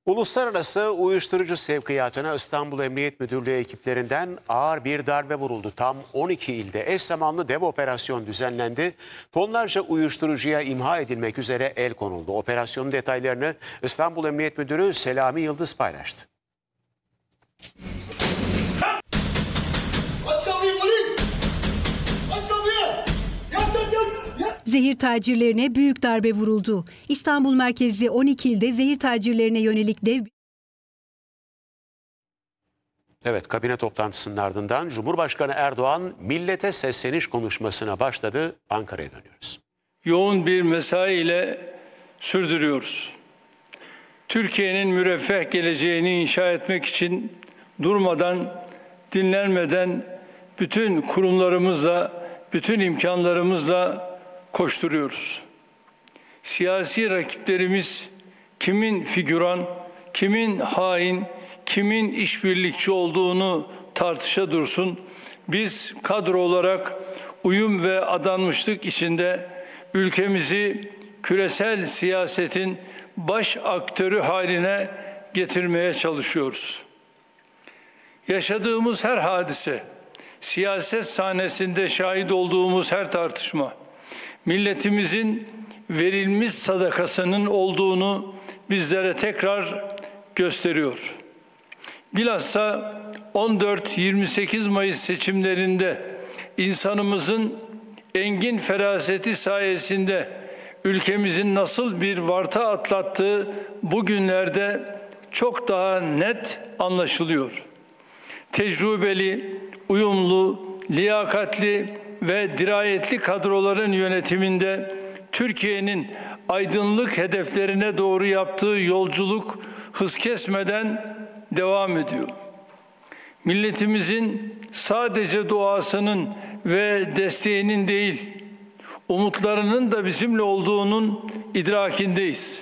Uluslararası uyuşturucu sevkiyatına İstanbul Emniyet Müdürlüğü ekiplerinden ağır bir darbe vuruldu. Tam 12 ilde eş zamanlı dev operasyon düzenlendi. Tonlarca uyuşturucuya imha edilmek üzere el konuldu. Operasyonun detaylarını İstanbul Emniyet Müdürü Selami Yıldız paylaştı. Aç kapıyı polis! Aç kapıyı! Yat! Zehir tacirlerine büyük darbe vuruldu. İstanbul merkezli 12 ilde zehir tacirlerine yönelik dev... Evet, kabine toplantısının ardından Cumhurbaşkanı Erdoğan millete sesleniş konuşmasına başladı. Ankara'ya dönüyoruz. Yoğun bir mesai ile sürdürüyoruz. Türkiye'nin müreffeh geleceğini inşa etmek için durmadan, dinlenmeden bütün kurumlarımızla, bütün imkanlarımızla koşturuyoruz. Siyasi rakiplerimiz kimin figüran, kimin hain, kimin işbirlikçi olduğunu tartışa dursun. Biz kadro olarak uyum ve adanmışlık içinde ülkemizi küresel siyasetin baş aktörü haline getirmeye çalışıyoruz. Yaşadığımız her hadise, siyaset sahnesinde şahit olduğumuz her tartışma, milletimizin verilmiş sadakasının olduğunu bizlere tekrar gösteriyor. Bilhassa 14-28 Mayıs seçimlerinde insanımızın engin feraseti sayesinde ülkemizin nasıl bir varta atlattığı bugünlerde çok daha net anlaşılıyor. Tecrübeli, uyumlu, liyakatli ve dirayetli kadroların yönetiminde Türkiye'nin aydınlık hedeflerine doğru yaptığı yolculuk hız kesmeden devam ediyor. Milletimizin sadece duasının ve desteğinin değil, umutlarının da bizimle olduğunun idrakindeyiz.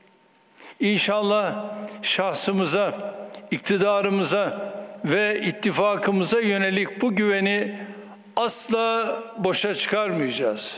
İnşallah şahsımıza, iktidarımıza ve ittifakımıza yönelik bu güveni asla boşa çıkarmayacağız.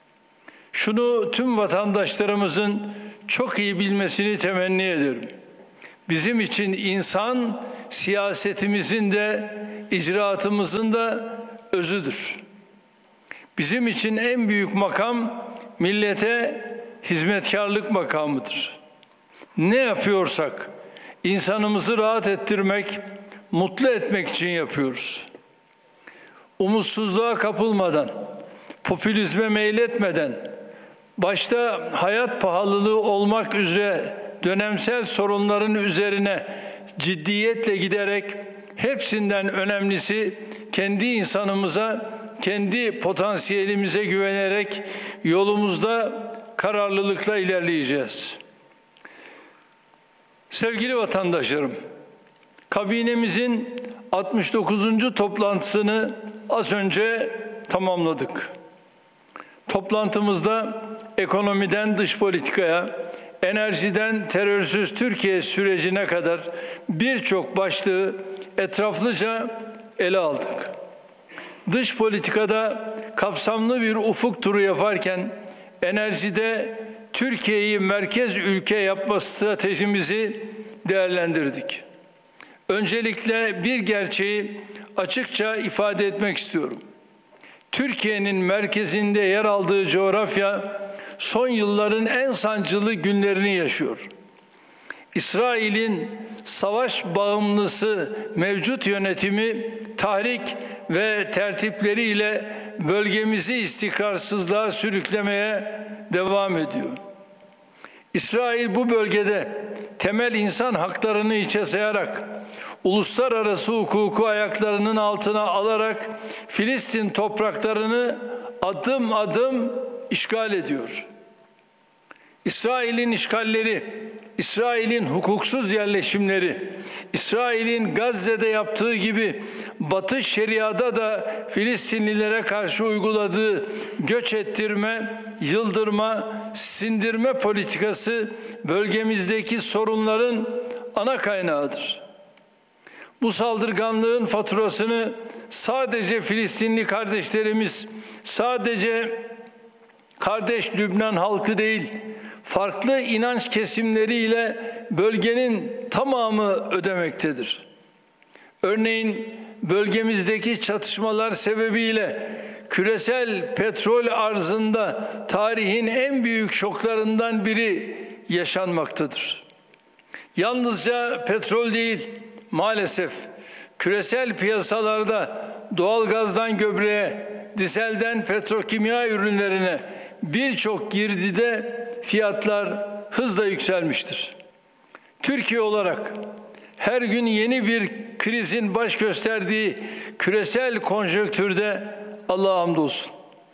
Şunu tüm vatandaşlarımızın çok iyi bilmesini temenni ederim. Bizim için insan siyasetimizin de icraatımızın da özüdür. Bizim için en büyük makam millete hizmetkarlık makamıdır. Ne yapıyorsak insanımızı rahat ettirmek, mutlu etmek için yapıyoruz. Umutsuzluğa kapılmadan, popülizme meyletmeden, başta hayat pahalılığı olmak üzere dönemsel sorunların üzerine ciddiyetle giderek hepsinden önemlisi kendi insanımıza, kendi potansiyelimize güvenerek yolumuzda kararlılıkla ilerleyeceğiz. Sevgili vatandaşlarım, kabinemizin 69. toplantısını az önce tamamladık. Toplantımızda ekonomiden dış politikaya, enerjiden terörsüz Türkiye sürecine kadar birçok başlığı etraflıca ele aldık. Dış politikada kapsamlı bir ufuk turu yaparken enerjide Türkiye'yi merkez ülke yapma stratejimizi değerlendirdik. Öncelikle bir gerçeği açıkça ifade etmek istiyorum. Türkiye'nin merkezinde yer aldığı coğrafya son yılların en sancılı günlerini yaşıyor. İsrail'in savaş bağımlısı mevcut yönetimi tahrik ve tertipleriyle bölgemizi istikrarsızlığa sürüklemeye devam ediyor. İsrail bu bölgede temel insan haklarını hiçe sayarak, uluslararası hukuku ayaklarının altına alarak Filistin topraklarını adım adım işgal ediyor. İsrail'in işgalleri, İsrail'in hukuksuz yerleşimleri, İsrail'in Gazze'de yaptığı gibi Batı Şeria'da da Filistinlilere karşı uyguladığı göç ettirme, yıldırma, sindirme politikası bölgemizdeki sorunların ana kaynağıdır. Bu saldırganlığın faturasını sadece Filistinli kardeşlerimiz, sadece kardeş Lübnan halkı değil, farklı inanç kesimleriyle bölgenin tamamı ödemektedir. Örneğin bölgemizdeki çatışmalar sebebiyle küresel petrol arzında tarihin en büyük şoklarından biri yaşanmaktadır. Yalnızca petrol değil, maalesef küresel piyasalarda doğalgazdan gübreye, dizelden petrokimya ürünlerine birçok girdide fiyatlar hızla yükselmiştir. Türkiye olarak her gün yeni bir krizin baş gösterdiği küresel konjonktürde Allah'a hamdolsun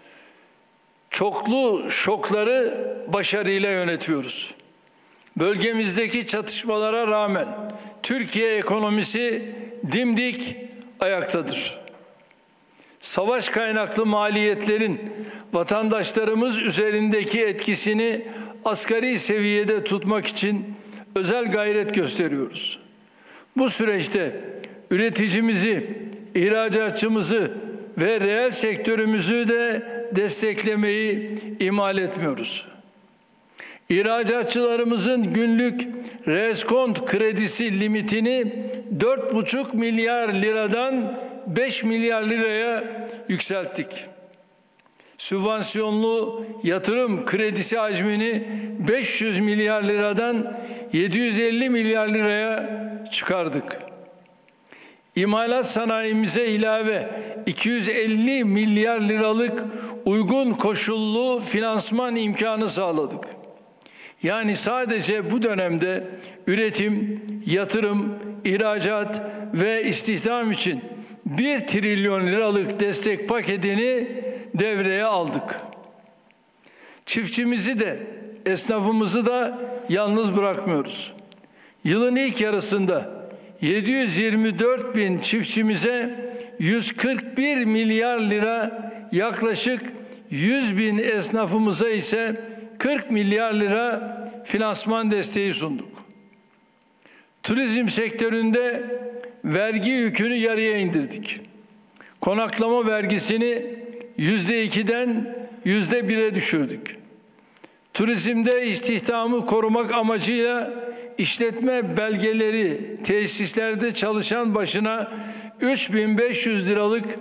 çoklu şokları başarıyla yönetiyoruz. Bölgemizdeki çatışmalara rağmen Türkiye ekonomisi dimdik ayaktadır. Savaş kaynaklı maliyetlerin vatandaşlarımız üzerindeki etkisini asgari seviyede tutmak için özel gayret gösteriyoruz. Bu süreçte üreticimizi, ihracatçımızı ve reel sektörümüzü de desteklemeyi ihmal etmiyoruz. İhracatçılarımızın günlük reskont kredisi limitini 4,5 milyar liradan 5 milyar liraya yükselttik. Sübvansiyonlu yatırım kredisi hacmini 500 milyar liradan 750 milyar liraya çıkardık. İmalat sanayimize ilave 250 milyar liralık uygun koşullu finansman imkanı sağladık. Yani sadece bu dönemde üretim, yatırım, ihracat ve istihdam için 1 trilyon liralık destek paketini devreye aldık. Çiftçimizi de, esnafımızı da yalnız bırakmıyoruz. Yılın ilk yarısında 724 bin çiftçimize 141 milyar lira, yaklaşık 100 bin esnafımıza ise 40 milyar lira finansman desteği sunduk. Turizm sektöründe vergi yükünü yarıya indirdik. Konaklama vergisini %2'den %1'e düşürdük. Turizmde istihdamı korumak amacıyla işletme belgeleri tesislerde çalışan başına 3.500 liralık